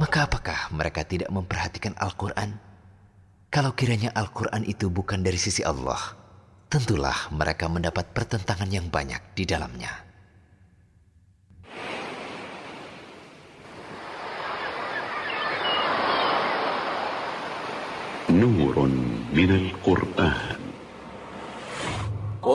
Maka apakah mereka tidak memperhatikan Al-Quran? Kalau kiranya Al-Quran itu bukan dari sisi Allah, tentulah mereka mendapat pertentangan yang banyak di dalamnya. نور من القرآن